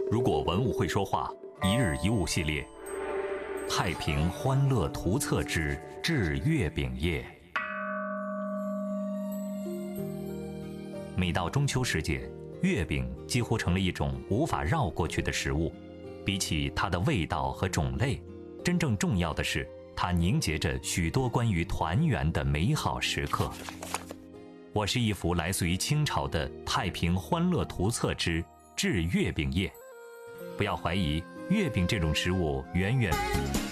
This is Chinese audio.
如果文物会说话，一日一物系列，太平欢乐图册之至月饼夜。每到中秋时节，月饼几乎成了一种无法绕过去的食物。比起它的味道和种类，真正重要的是它凝结着许多关于团圆的美好时刻。我是一幅来自于清朝的《太平欢乐图册之至月饼夜》。不要怀疑，月饼这种食物远远